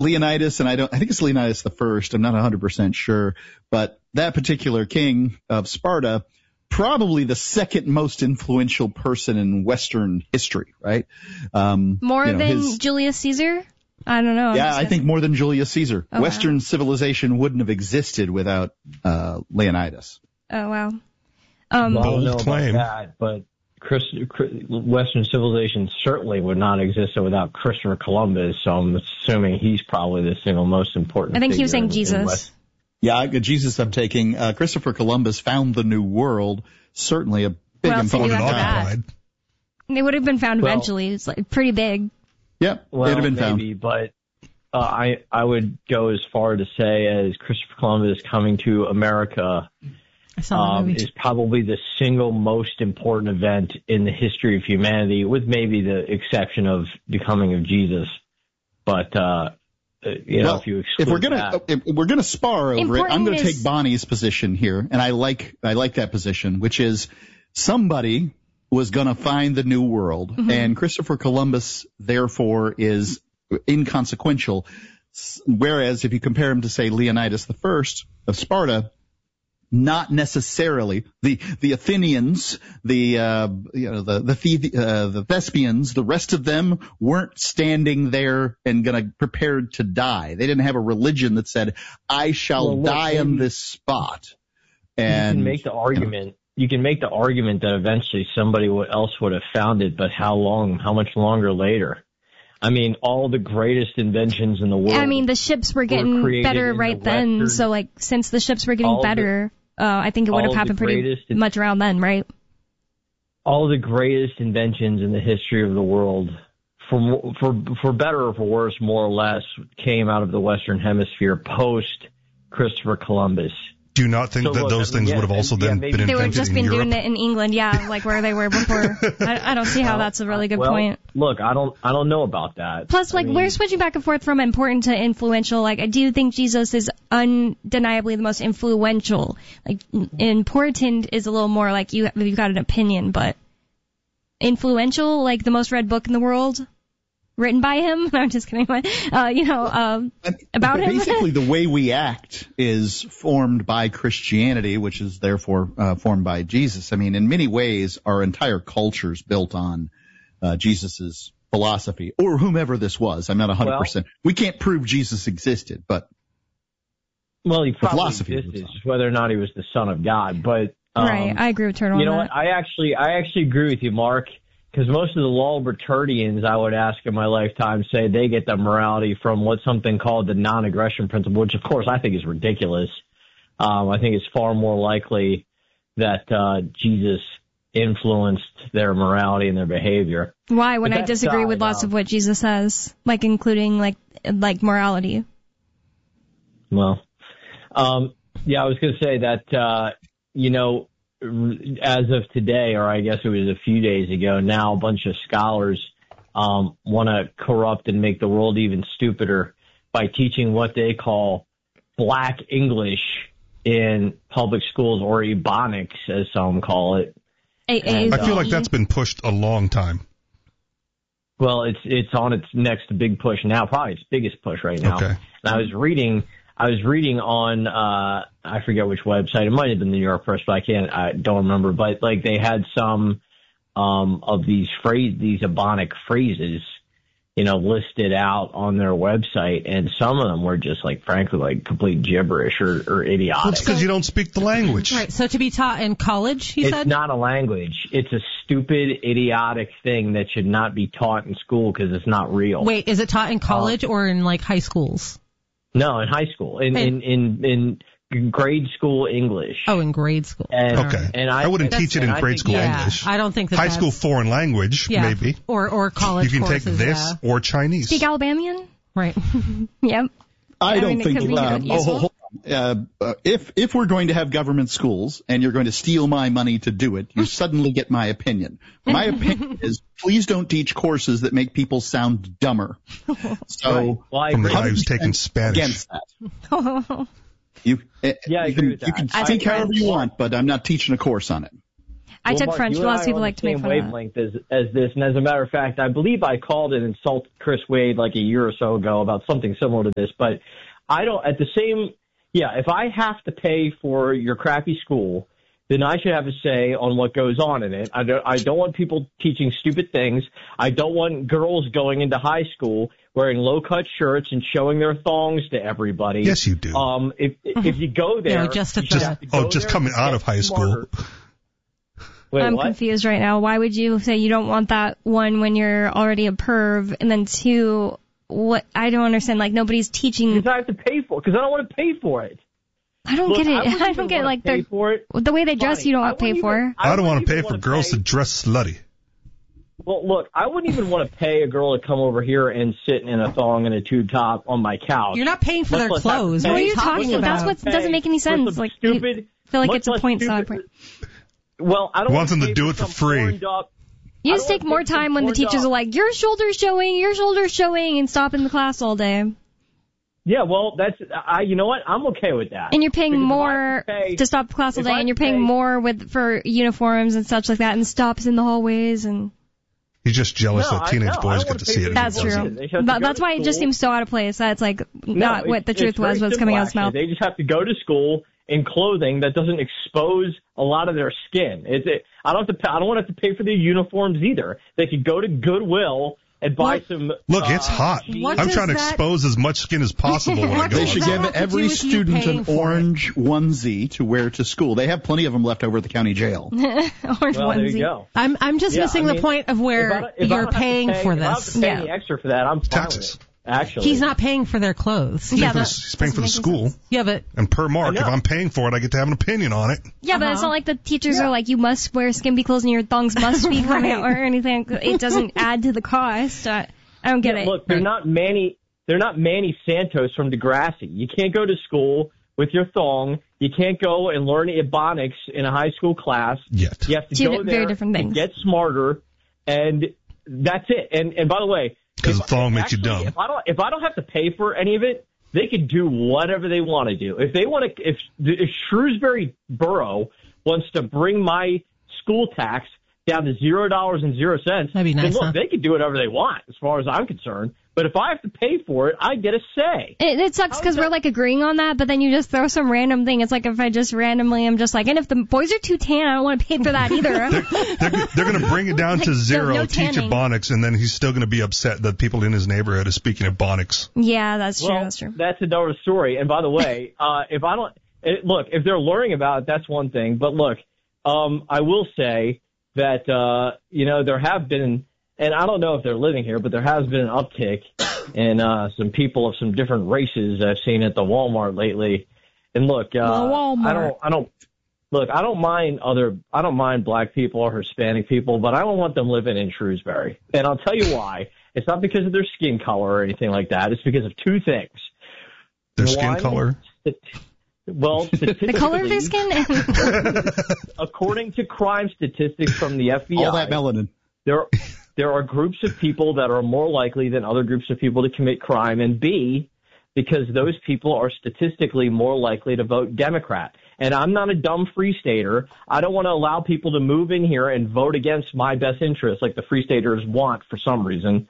Leonidas, and I think it's Leonidas the First. I'm not 100% sure, but that particular king of Sparta, probably the second most influential person in Western history, right? More than Julius Caesar? I don't know. Yeah, I think more than Julius Caesar. Oh, Western civilization wouldn't have existed without Leonidas. Oh, wow. Well, I don't know claim. about that, but Western civilization certainly would not exist without Christopher Columbus, so I'm assuming he's probably the single most important I think he was figure saying Jesus. Yeah, Jesus I'm taking. Christopher Columbus found the New World, certainly a big important guy. They would have been found eventually. It's like pretty big. Yeah, well, they'd have been maybe, found. But I would go as far to say as Christopher Columbus coming to America is probably the single most important event in the history of humanity, with maybe the exception of the coming of Jesus. But if we're gonna spar over it, I'm gonna take Bonnie's position here, and I like that position, which is somebody was gonna find the New World, and Christopher Columbus therefore is inconsequential. Whereas if you compare him to, say, Leonidas the First of Sparta, not necessarily the Athenians, the Thespians, the rest of them weren't standing there and prepared to die. They didn't have a religion that said, "I shall die on this spot." And you can make the argument. You can make the argument that eventually somebody else would have found it, but how much longer later? I mean, all the greatest inventions in the world. I mean, the ships were getting better right then. So, like, since the ships were getting better, I think it would have happened pretty much around then, right? All the greatest inventions in the history of the world, for better or for worse, more or less, came out of the Western Hemisphere post Christopher Columbus. Do you not think that those things would have also been invented in Europe? They would have just been doing it in England, like where they were before. I don't see how that's a really good point. Look, I don't know about that. Plus, we're switching back and forth from important to influential. Like, I do think Jesus is undeniably the most influential. Like, important is a little more like you've got an opinion, but influential, like the most read book in the world, written by him. I'm just kidding. About him. Basically, the way we act is formed by Christianity, which is therefore formed by Jesus. I mean, in many ways, our entire culture is built on Jesus's philosophy, or whomever this was. I'm not 100%. We can't prove Jesus existed, but he probably existed, just whether or not he was the Son of God. But right, I agree with Turtle. You know what? I actually agree with you, Mark. Because most of the Walbertardians, I would ask in my lifetime, say they get their morality from what's something called the non-aggression principle, which, of course, I think is ridiculous. I think it's far more likely that Jesus influenced their morality and their behavior. Why? When I disagree with lots of what Jesus says, like including like morality. Well, I was going to say that, as of today, or I guess it was a few days ago now, a bunch of scholars want to corrupt and make the world even stupider by teaching what they call Black English in public schools, or Ebonics, as some call it. I feel like that's been pushed a long time. Well, it's on its next big push now, probably its biggest push right now. Okay. And I was reading on, I forget which website. It might have been the New York Post, but I don't remember. But like they had some, of these Ebonic phrases, listed out on their website, and some of them were just frankly, complete gibberish or idiotic. Well, it's because you don't speak the language. Right. So to be taught in college, he said? It's not a language. It's a stupid, idiotic thing that should not be taught in school because it's not real. Wait, is it taught in college or in high schools? No, in high school, in grade school English. Oh, in grade school. Okay. And I wouldn't teach it in grade school English. I don't think that high school foreign language, maybe. Or college. You can courses, take this or Chinese. Speak Alabamian? Right. Yep. I don't think. Hold on. If we're going to have government schools and you're going to steal my money to do it, you suddenly get my opinion. My opinion is, please don't teach courses that make people sound dumber. So, from the guy who's taking Spanish. Against that. I agree with that. You can think however you want, but I'm not teaching a course on it. I took Mark, French, but lots of people like to make fun of that. Wavelength as this, and as a matter of fact, I believe I called and insulted Chris Wade like a year or so ago about something similar to this. But I don't. At the same, if I have to pay for your crappy school, then I should have a say on what goes on in it. I don't want people teaching stupid things. I don't want girls going into high school wearing low-cut shirts and showing their thongs to everybody. Yes, you do. If you go there, just coming out of high school. Wait, I'm confused right now. Why would you say you don't want that, one, when you're already a perv, and then two, what? I don't understand. Like, nobody's teaching. Because I have to pay for it. Because I don't want to pay for it. I don't get it. I don't get like the way they dress. You don't want to pay for. I don't want to pay for girls to dress slutty. Well, look, I wouldn't even want to pay a girl to come over here and sit in a thong and a tube top on my couch. You're not paying for their clothes. What are you talking about? That's what doesn't make any sense. Like, stupid. I feel like it's a point. Well, I don't want them to do it for free. You just take more time when the teachers are like, your shoulder's showing, and stop in the class all day. Yeah, well, you know what? I'm okay with that. And you're paying more to stop the class all day, and you're paying more for uniforms and such like that, and stops in the hallways, and. He's just jealous that teenage boys get to see it. That's true. That's why it just seems so out of place. That's like not what the truth was, what's coming out of his mouth. They just have to go to school in clothing that doesn't expose a lot of their skin. I don't want to have to pay for their uniforms either. They could go to Goodwill and buy some. Look, it's hot. I'm trying to expose as much skin as possible. They should give every student an orange onesie to wear to school. They have plenty of them left over at the county jail. Orange onesie. There you go. I'm just missing the point of where you're paying for this. If I don't have to pay any extra for that, I'm fine with it. Actually, he's not paying for their clothes. He's paying for the school. Yeah, but and per Mark, if I'm paying for it, I get to have an opinion on it. Yeah, but it's not like the teachers are like, you must wear skimpy clothes and your thongs must be coming out or anything. It doesn't add to the cost. I don't get it. Look, they're not Manny Santos from Degrassi. You can't go to school with your thong. You can't go and learn Ebonics in a high school class. Yet. You have to go there and get smarter, and that's it. And by the way, because the thong makes you dumb. If I don't have to pay for any of it, they can do whatever they want to do. If they want to, if Shrewsbury Borough wants to bring my school tax down to $0.00, that'd be nice, then look, they can do whatever they want, as far as I'm concerned. But if I have to pay for it, I get a say. It sucks because we're like agreeing on that, but then you just throw some random thing. It's like if I just randomly am just like, and if the boys are too tan, I don't want to pay for that either. they're going to bring it down to zero, no teach Ebonics, and then he's still going to be upset that people in his neighborhood are speaking Ebonics. Yeah, that's true. That's true. That's another story. And by the way, if they're learning about it, that's one thing. But look, I will say that there have been. And I don't know if they're living here, but there has been an uptick in some people of some different races I've seen at the Walmart lately. And look, Walmart. I don't mind black people or Hispanic people, but I don't want them living in Shrewsbury. And I'll tell you why. It's not because of their skin color or anything like that. It's because of two things. Their skin color? The color of their skin? According to crime statistics from the FBI. All that melanin. There are groups of people that are more likely than other groups of people to commit crime, and B, because those people are statistically more likely to vote Democrat. And I'm not a dumb free stater. I don't want to allow people to move in here and vote against my best interests like the free staters want for some reason.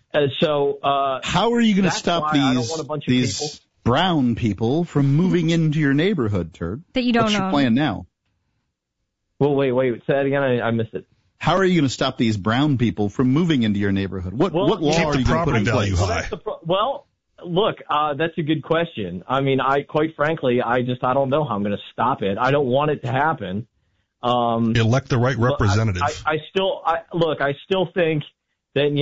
How are you going to stop these brown people from moving into your neighborhood, Turd? That you don't know. What's your plan now? Well, wait, say that again. I missed it. How are you going to stop these brown people from moving into your neighborhood? What law are you going to put in place? Look, that's a good question. I mean, quite frankly, I don't know how I'm going to stop it. I don't want it to happen. Elect the right representative. I still think that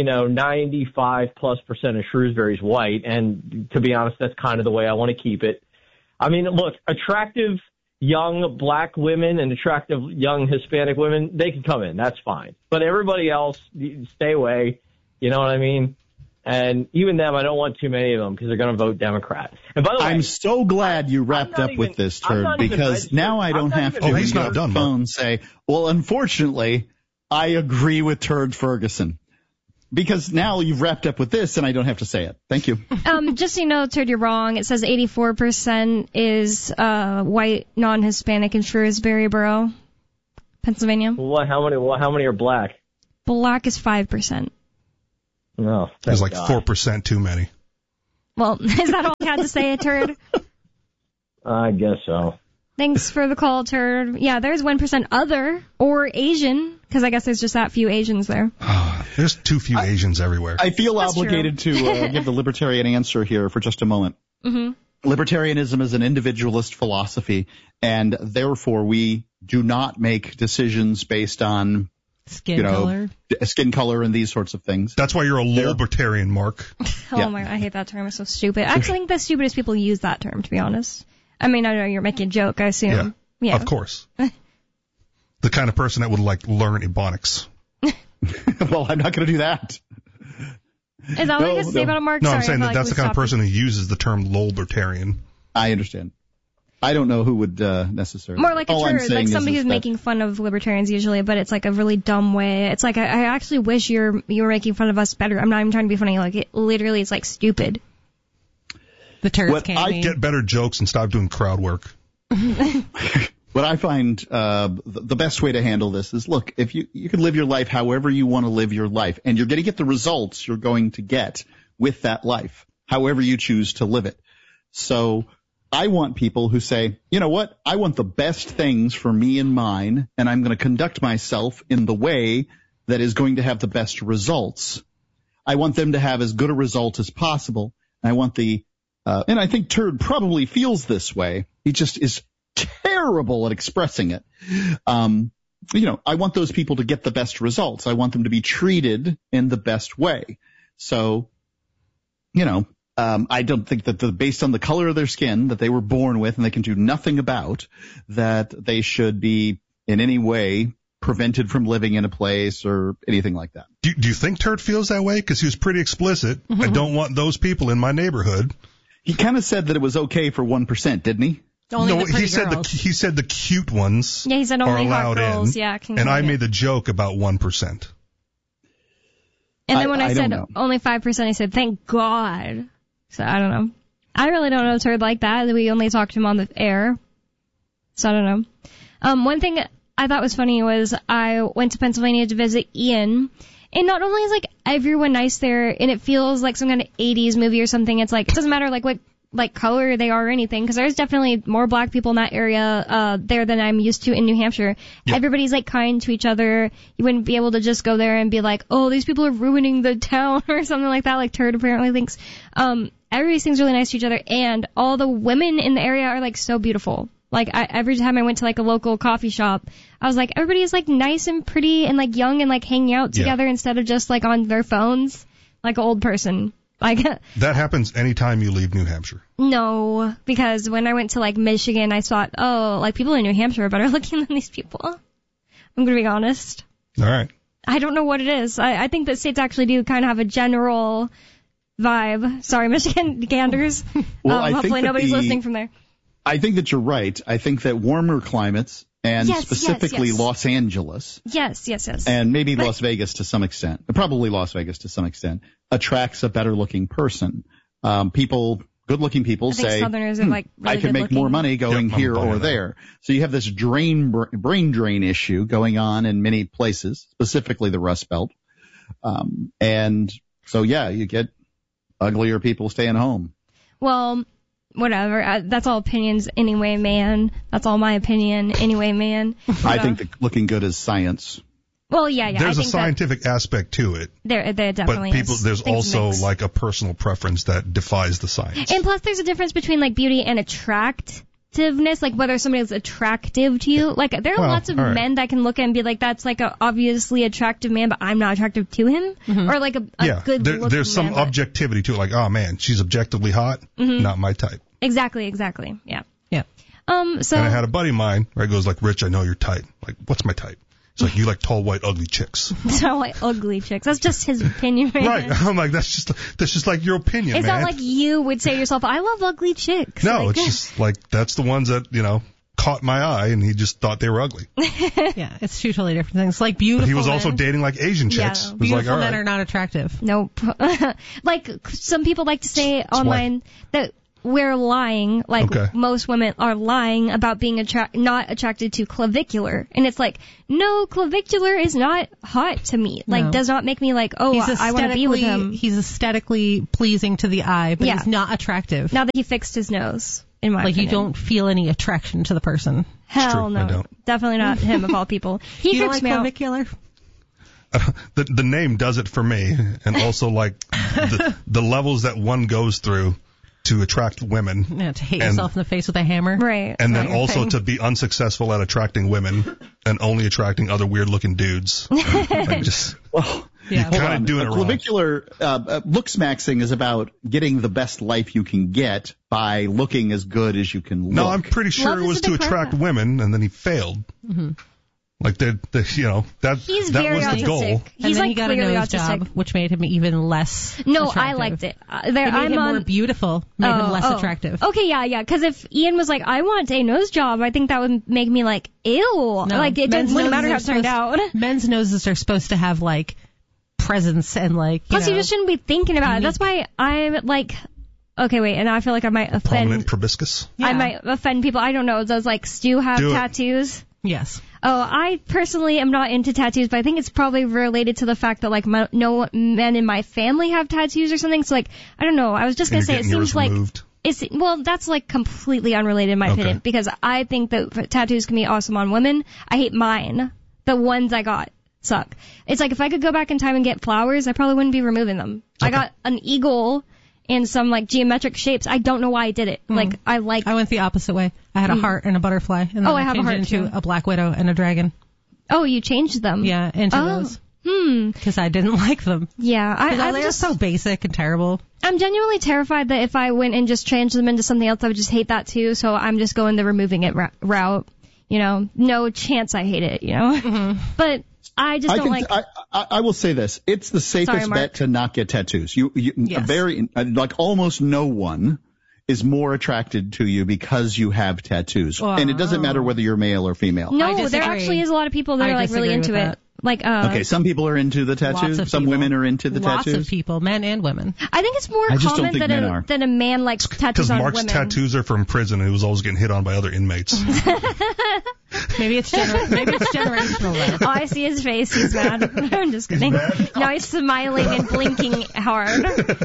95+% of Shrewsbury is white, and to be honest, that's kind of the way I want to keep it. I mean, look, attractive young black women and attractive young Hispanic women, they can come in. That's fine. But everybody else, stay away. You know what I mean? And even them, I don't want too many of them because they're going to vote Democrat. And by the way, I'm so glad you wrapped up with this, Turd, because now I don't have to he's not done, phone say, well, unfortunately, I agree with Turd Ferguson. Because now you've wrapped up with this, and I don't have to say it. Thank you. Just so you know, Turd, you're wrong. It says 84% is white, non-Hispanic in Shrewsbury Borough, Pennsylvania. How many are black? Black is 5%. No, there's like 4% too many. Well, is that all you had to say, Turd? I guess so. Thanks for the call, Turd. Yeah, there's 1% other or Asian, because I guess there's just that few Asians there. There's too few Asians everywhere. I feel obligated to give the libertarian answer here for just a moment. Mm-hmm. Libertarianism is an individualist philosophy, and therefore we do not make decisions based on skin color and these sorts of things. That's why you're a libertarian, Mark. Oh my God, I hate that term. It's so stupid. I actually think the stupidest people use that term, to be honest. I mean, I know you're making a joke, I assume. Yeah. Of course. The kind of person that would learn Ebonics. Well, I'm not going to do that. Is that what you have to say about it, Mark? No, I'm saying that's the kind of person who uses the term libertarian. I understand. I don't know who would necessarily. More like a turd, like somebody who's making fun of libertarians usually, but it's like a really dumb way. It's like, I actually wish you were making fun of us better. I'm not even trying to be funny. Like, it literally is like stupid. The turds can't I get better jokes and stop doing crowd work. What I find the best way to handle this is, look, if you can live your life however you want to live your life, and you're going to get the results you're going to get with that life, however you choose to live it. So I want people who say, you know what, I want the best things for me and mine, and I'm going to conduct myself in the way that is going to have the best results. I want them to have as good a result as possible. And I want and I think Turd probably feels this way. He just is terrible at expressing it. I want those people to get the best results. I want them to be treated in the best way. So, I don't think that based on the color of their skin that they were born with and they can do nothing about, that they should be in any way prevented from living in a place or anything like that. Do you think Turd feels that way? Because he was pretty explicit. Mm-hmm. I don't want those people in my neighborhood. He kind of said that it was okay for 1%, didn't he? He said the cute ones. Yeah, he said only hot girls. Yeah, and I made the joke about 1%. And then when I said only 5%, he said, "Thank God." So I don't know. I really don't know a turd like that. We only talked to him on the air. So I don't know. One thing I thought was funny was I went to Pennsylvania to visit Ian. And not only is everyone nice there, and it feels like some kind of 80s movie or something. It's it doesn't matter what color they are or anything, because there's definitely more black people in that area there than I'm used to in New Hampshire. Yep. Everybody's kind to each other. You wouldn't be able to just go there and be like, oh, these people are ruining the town or something like that, like Turd apparently thinks. Everybody seems really nice to each other, and all the women in the area are so beautiful. Every time I went to a local coffee shop, I was like, everybody is nice and pretty and young and hanging out together instead of just on their phones like an old person. That happens anytime you leave New Hampshire. No, because when I went to Michigan, I thought, people in New Hampshire are better looking than these people. I'm going to be honest. All right. I don't know what it is. I think that states actually do kind of have a general vibe. Sorry, Michigan Ganders. Well, hopefully nobody's listening from there. I think that you're right. I think that warmer climates, and specifically Los Angeles. Yes. And maybe Las Vegas to some extent. Probably Las Vegas to some extent. Attracts a better-looking person. Good-looking people say, Southerners are really I can make more money going here or there. So you have this brain drain issue going on in many places, specifically the Rust Belt. And so, you get uglier people staying home. Well, whatever. That's all opinions anyway, man. That's all my opinion anyway, man. I think that looking good is science. Well, yeah. There's a scientific aspect to it. There definitely is. But there's also a personal preference that defies the science. And plus, there's a difference between beauty and attractiveness, whether somebody's attractive to you. There are lots of men that can look at and be that's a obviously attractive man, but I'm not attractive to him. Mm-hmm. Or a good looking there's some objectivity to it. Oh man, she's objectively hot. Mm-hmm. Not my type. Exactly. Yeah. So. And I had a buddy of mine where he goes Rich, I know you're tight. What's my type? It's you like tall, white, ugly chicks. Tall, white, ugly chicks. That's just his opinion, right? I'm that's just your opinion, it's man. Not you would say to yourself, I love ugly chicks. No, it's just that's the ones that, caught my eye, and he just thought they were ugly. Yeah, it's two totally different things. Beautiful. But he was also dating Asian chicks. Yeah, beautiful men are not attractive. Nope. Some people like to say online that we're lying, like most women are lying about being not attracted to clavicular. And it's like, no, clavicular is not hot to me. Like, does not make me like, oh, I want to be with him. He's aesthetically pleasing to the eye, but he's not attractive. Now that he fixed his nose, in my opinion. You don't feel any attraction to the person. Hell no. I don't. Definitely not him of all people. He you creeps don't like me clavicular? The name does it for me, and also like the levels that one goes through to attract women. Yeah, to hit yourself in the face with a hammer. Right. And then also to be unsuccessful at attracting women and only attracting other weird-looking dudes. Like just, you're kind of doing it wrong. Clavicular looks maxing is about getting the best life you can get by looking as good as you can look. No, I'm pretty sure it was to attract women, and then he failed. Mm-hmm. Like that was the goal. And He's then like he got a nose autistic. job, which made him even less No, attractive. I liked it. It made him more beautiful, made him less attractive. Okay, yeah. Because if Ian was like, I want a nose job, I think that would make me like, ew. No, like, it wouldn't matter how it turned out. Men's noses are supposed to have, like, presence and, like, Plus, you just shouldn't be thinking about it. That's why I'm like... Okay, wait, and I feel like I might offend... Prominent proboscis? Yeah. I might offend people. I don't know. Does, like, Stu have tattoos? Yes. Oh, I personally am not into tattoos, but I think it's probably related to the fact that, like, no men in my family have tattoos or something. So, like, I don't know. I was just going to say, it seems like... Well, that's, like, completely unrelated in my opinion, because I think that tattoos can be awesome on women. I hate mine. The ones I got suck. It's like, if I could go back in time and get flowers, I probably wouldn't be removing them. I got an eagle... and some, like, geometric shapes. I don't know why I did it. Like, I went the opposite way. I had a heart and a butterfly, and then I have a heart changed it into too. a black widow and a dragon. Oh, you changed them? Yeah, into those. Because I didn't like them. Yeah. They're just so basic and terrible. I'm genuinely terrified that if I went and just changed them into something else, I would just hate that too, so I'm just going the removing it route. You know, no chance I hate it, you know? Mm-hmm. But... I just don't like... I will say this. It's the safest bet to not get tattoos. Like almost no one is more attracted to you because you have tattoos. And it doesn't matter whether you're male or female. No, there actually is a lot of people that are like really into it. Like, okay, some people are into the tattoos. Some women are into the tattoos. Lots of people, men and women. I think it's more common that a man likes tattoos on women. Because Mark's tattoos are from prison, and he was always getting hit on by other inmates. Maybe it's generational. Though. Oh, I see his face. He's mad. I'm just kidding. No, he's smiling and blinking hard.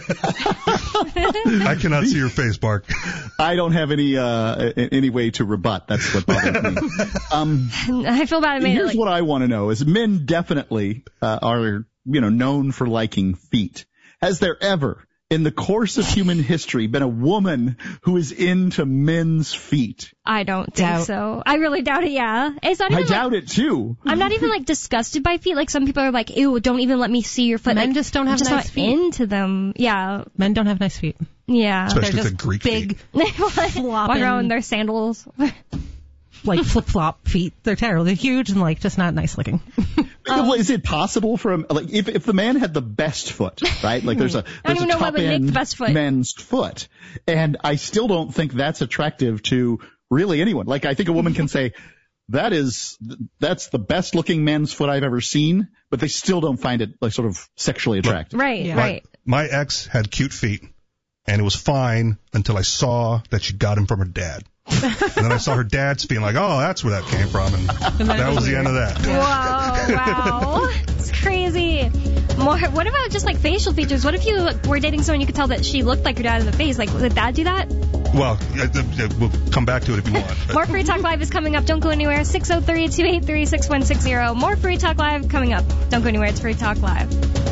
I cannot see your face, Mark. I don't have any way to rebut. That's what bothers me. I feel bad. Here's what I want to know: is men definitely are known for liking feet. Has there ever, in the course of human history, been a woman who is into men's feet? I don't think so. I really doubt it, yeah. It's not even I doubt it, too. I'm not even, like, disgusted by feet. Like, some people are like, ew, don't even let me see your foot. Men like, just don't have nice feet. Into them. Yeah. Men don't have nice feet. Yeah. Especially they're the Greek big, flopping. Walk around in their sandals. Like flip-flop feet. They're terrible. They're huge and, like, just not nice looking. Is it possible for him, like, if the man had the best foot, right? Like, there's a top end men's foot, and I still don't think that's attractive to really anyone. Like, I think a woman can say, that's the best looking man's foot I've ever seen, but they still don't find it, like, sort of sexually attractive. Right, yeah. Right. My ex had cute feet, and it was fine until I saw that she got him from her dad. And then I saw her dad's feet, like, oh, that's where that came from, and that was the end of that. Wow. It's crazy. What about just, like, facial features? What if you were dating someone you could tell that she looked like your dad in the face? Like, would dad do that? Well, we'll come back to it if you want. But. More Free Talk Live is coming up. Don't go anywhere. 603-283-6160. More Free Talk Live coming up. Don't go anywhere. It's Free Talk Live.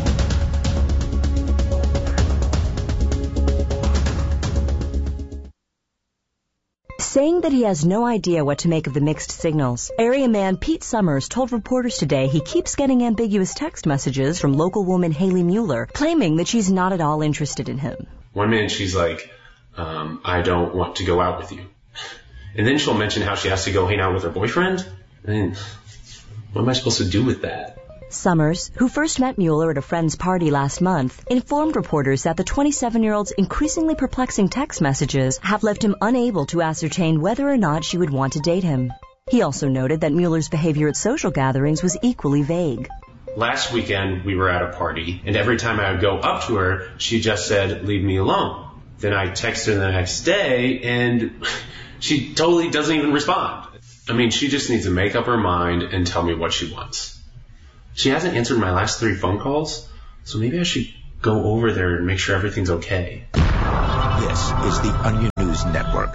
Saying that he has no idea what to make of the mixed signals, area man Pete Summers told reporters today he keeps getting ambiguous text messages from local woman Haley Mueller, claiming that she's not at all interested in him. One minute she's like, I don't want to go out with you. And then she'll mention how she has to go hang out with her boyfriend. I mean, what am I supposed to do with that? Summers, who first met Mueller at a friend's party last month, informed reporters that the 27-year-old's increasingly perplexing text messages have left him unable to ascertain whether or not she would want to date him. He also noted that Mueller's behavior at social gatherings was equally vague. Last weekend, we were at a party, and every time I would go up to her, she just said, leave me alone. Then I text her the next day, and she totally doesn't even respond. I mean, she just needs to make up her mind and tell me what she wants. She hasn't answered my last 3 phone calls, so maybe I should go over there and make sure everything's okay. This is the Onion News Network.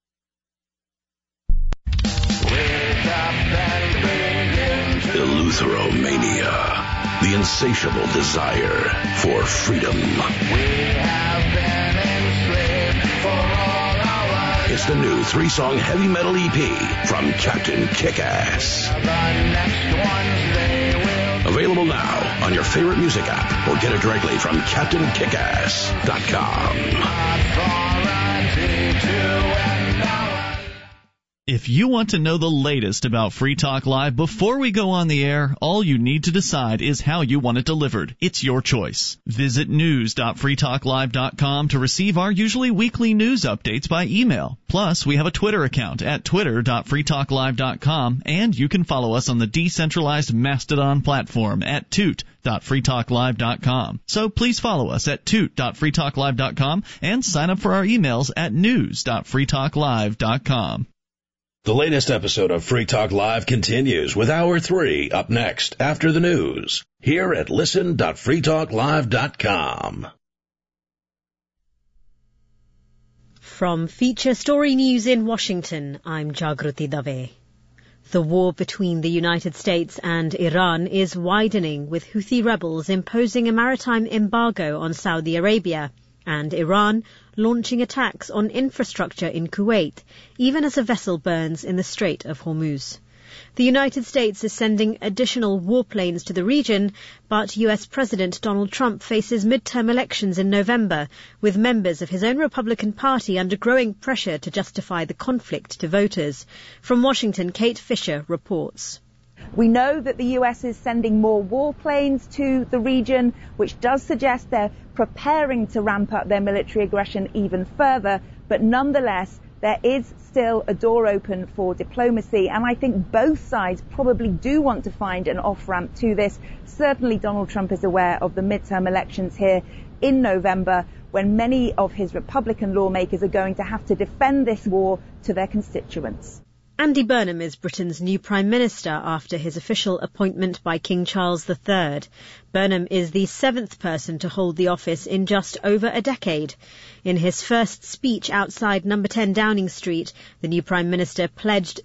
Eleutheromania, the insatiable desire for freedom. It's the new 3-song heavy metal EP from Captain Kickass. Available now on your favorite music app or get it directly from CaptainKickass.com. If you want to know the latest about Free Talk Live before we go on the air, all you need to decide is how you want it delivered. It's your choice. Visit news.freetalklive.com to receive our usually weekly news updates by email. Plus, we have a Twitter account at twitter.freetalklive.com, and you can follow us on the decentralized Mastodon platform at toot.freetalklive.com. So please follow us at toot.freetalklive.com and sign up for our emails at news.freetalklive.com. The latest episode of Free Talk Live continues with Hour 3 up next after the news here at listen.freetalklive.com. From Feature Story News in Washington, I'm Jagruti Dave. The war between the United States and Iran is widening, with Houthi rebels imposing a maritime embargo on Saudi Arabia and Iran launching attacks on infrastructure in Kuwait, even as a vessel burns in the Strait of Hormuz. The United States is sending additional warplanes to the region, but US President Donald Trump faces midterm elections in November, with members of his own Republican Party under growing pressure to justify the conflict to voters. From Washington, Kate Fisher reports. We know that the US is sending more warplanes to the region, which does suggest they're preparing to ramp up their military aggression even further, but nonetheless, there is still a door open for diplomacy, and I think both sides probably do want to find an off-ramp to this. Certainly Donald Trump is aware of the midterm elections here in November, when many of his Republican lawmakers are going to have to defend this war to their constituents. Andy Burnham is Britain's new Prime Minister after his official appointment by King Charles III. Burnham is the 7th person to hold the office in just over a decade. In his first speech outside No. 10 Downing Street, the new Prime Minister pledged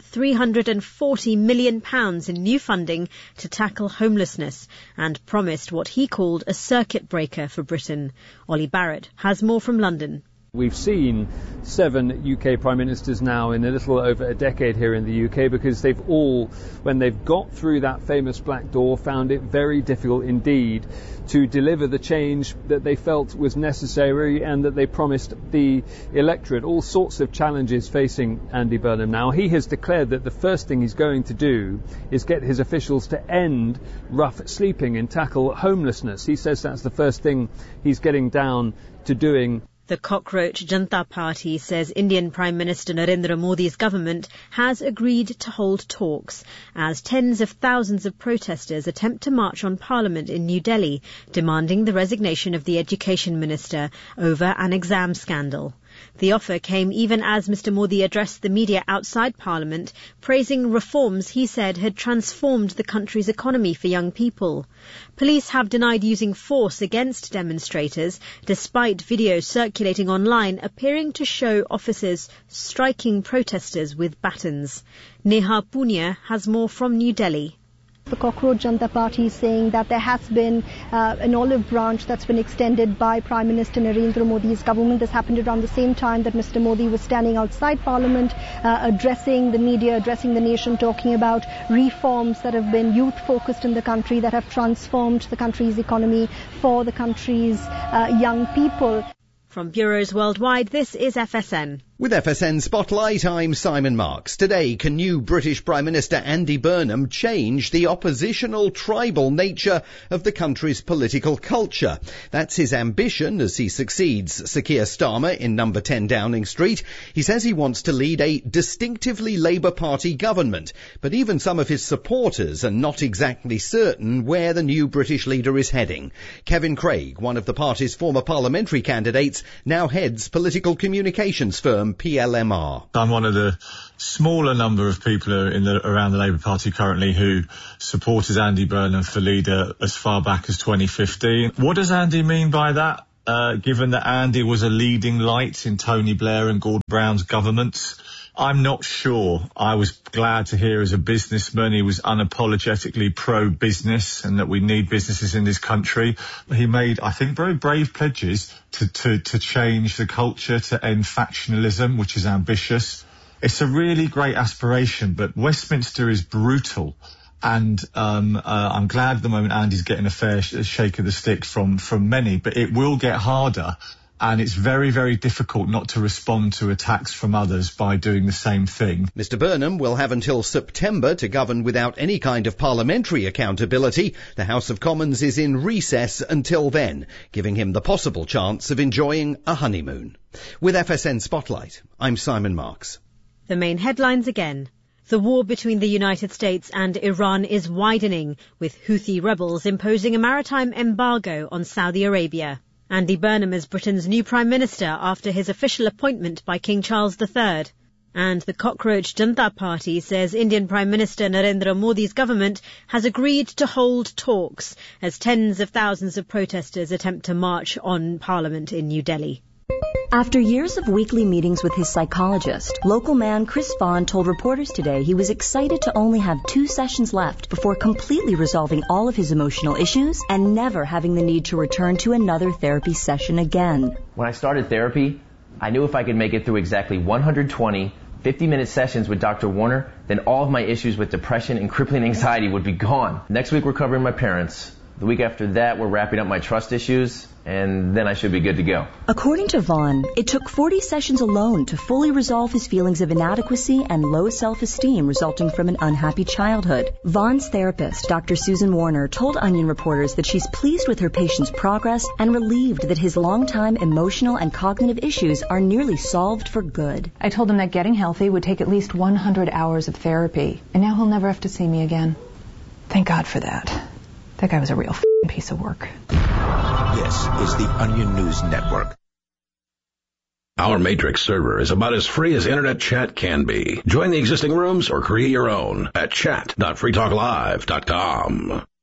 £340 million in new funding to tackle homelessness and promised what he called a circuit breaker for Britain. Ollie Barrett has more from London. We've seen 7 UK Prime Ministers now in a little over a decade here in the UK, because they've all, when they've got through that famous black door, found it very difficult indeed to deliver the change that they felt was necessary and that they promised the electorate. All sorts of challenges facing Andy Burnham now. He has declared that the first thing he's going to do is get his officials to end rough sleeping and tackle homelessness. He says that's the first thing he's getting down to doing. The Cockroach Janata Party says Indian Prime Minister Narendra Modi's government has agreed to hold talks as tens of thousands of protesters attempt to march on Parliament in New Delhi, demanding the resignation of the Education Minister over an exam scandal. The offer came even as Mr. Modi addressed the media outside Parliament, praising reforms he said had transformed the country's economy for young people. Police have denied using force against demonstrators, despite videos circulating online appearing to show officers striking protesters with batons. Neha Punia has more from New Delhi. The Cockroach Janata Party is saying that there has been an olive branch that's been extended by Prime Minister Narendra Modi's government. This happened around the same time that Mr. Modi was standing outside Parliament, addressing the media, addressing the nation, talking about reforms that have been youth-focused in the country, that have transformed the country's economy for the country's young people. From bureaus worldwide, this is FSN. With FSN Spotlight, I'm Simon Marks. Today, can new British Prime Minister Andy Burnham change the oppositional tribal nature of the country's political culture? That's his ambition as he succeeds Sir Keir Starmer in number 10 Downing Street. He says he wants to lead a distinctively Labour Party government, but even some of his supporters are not exactly certain where the new British leader is heading. Kevin Craig, one of the party's former parliamentary candidates, now heads political communications firm PLMR. I'm one of the smaller number of people around the Labour Party currently who supported Andy Burnham for leader as far back as 2015. What does Andy mean by that? Given that Andy was a leading light in Tony Blair and Gordon Brown's governments, I'm not sure. I was glad to hear as a businessman he was unapologetically pro-business and that we need businesses in this country. He made, I think, very brave pledges to change the culture, to end factionalism, which is ambitious. It's a really great aspiration, but Westminster is brutal. And I'm glad at the moment Andy's getting a fair shake of the stick from many, but it will get harder. And it's very, very difficult not to respond to attacks from others by doing the same thing. Mr Burnham will have until September to govern without any kind of parliamentary accountability. The House of Commons is in recess until then, giving him the possible chance of enjoying a honeymoon. With FSN Spotlight, I'm Simon Marks. The main headlines again. The war between the United States and Iran is widening, with Houthi rebels imposing a maritime embargo on Saudi Arabia. Andy Burnham is Britain's new Prime Minister after his official appointment by King Charles III. And the Cockroach Janata Party says Indian Prime Minister Narendra Modi's government has agreed to hold talks as tens of thousands of protesters attempt to march on Parliament in New Delhi. After years of weekly meetings with his psychologist, local man Chris Vaughn told reporters today he was excited to only have 2 sessions left before completely resolving all of his emotional issues and never having the need to return to another therapy session again. When I started therapy, I knew if I could make it through exactly 120 50-minute sessions with Dr. Warner, then all of my issues with depression and crippling anxiety would be gone. Next week we're covering my parents. The week after that, we're wrapping up my trust issues, and then I should be good to go. According to Vaughn, it took 40 sessions alone to fully resolve his feelings of inadequacy and low self-esteem resulting from an unhappy childhood. Vaughn's therapist, Dr. Susan Warner, told Onion reporters that she's pleased with her patient's progress and relieved that his long-time emotional and cognitive issues are nearly solved for good. I told him that getting healthy would take at least 100 hours of therapy, and now he'll never have to see me again. Thank God for that. That guy was a real piece of work. This is the Onion News Network. Our Matrix server is about as free as internet chat can be. Join the existing rooms or create your own at chat.freetalklive.com.